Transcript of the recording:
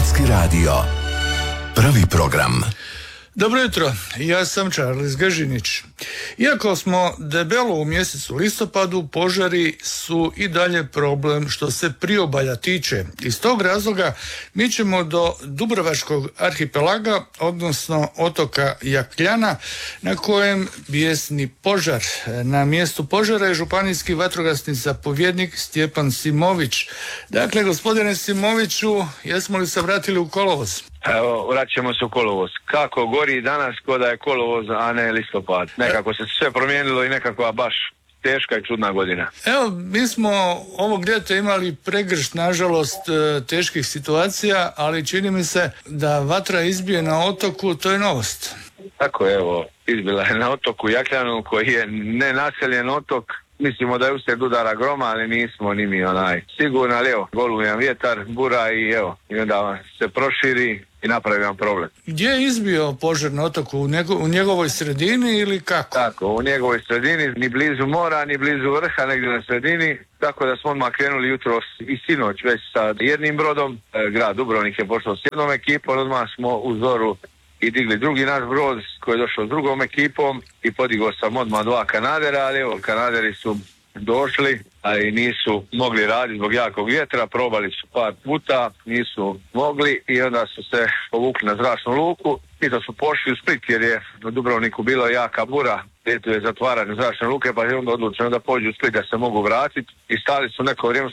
Hrvatski radio. Prvi program. Dobro jutro, ja sam Charles Gažinić. Iako smo debelo u mjesecu listopadu, požari su i dalje problem što se priobalja tiče. Iz tog razloga mi ćemo do Dubrovačkog arhipelaga, odnosno otoka Jakljana, na kojem bijesni požar. Na mjestu požara je županijski vatrogasni zapovjednik Stjepan Simović. Dakle, gospodine Simoviću, jesmo li se vratili u kolovoz? Evo, vraćamo se u kolovoz. Kako gori danas ko da je kolovoz, a ne listopad. Nekako se sve promijenilo i nekakva baš teška i čudna godina. Evo, mi smo ovog ljeta imali pregršt, nažalost, teških situacija, ali čini mi se da vatra izbije na otoku, to je novost. Tako je, evo, izbila je na otoku Jakljanu, koji je nenaseljen otok. Mislimo da je uslijed udara groma, ali nismo ni mi sigurno, ali evo, golujan vjetar, bura i onda se proširi i napravi vam problem. Gdje je izbio požar na otoku? U njegovoj sredini ili kako? Tako, u njegovoj sredini, ni blizu mora, ni blizu vrha, negdje na sredini, tako da smo odmah krenuli jutros i sinoć već sa jednim brodom. Grad Dubrovnik je pošao s jednom ekipom, odmah smo u zoru i digli drugi naš brod koji je došao s drugom ekipom i podigao sam odmah 2 kanadera, ali evo, kanaderi su došli, ali nisu mogli raditi zbog jakog vjetra, probali su par puta, nisu mogli i onda su se povukli na zračnu luku i da su pošli u Split jer je u Dubrovniku bila jaka bura, gdje je zatvaranje zračne luke, pa je onda odlučeno da pođu u Split da se mogu vratiti i stali su neko vrijeme